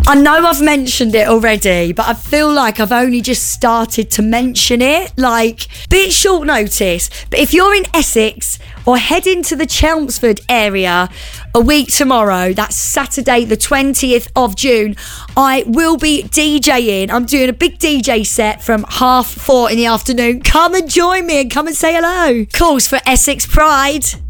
I know I've mentioned it already, but I feel like I've only just started to mention it. Like, bit short notice. But if you're in Essex or heading to the Chelmsford area a week tomorrow, that's Saturday the 20th of June, I will be DJing. I'm doing a big DJ set from 4:30 in the afternoon. Come and join me and come and say hello. Calls for Essex Pride.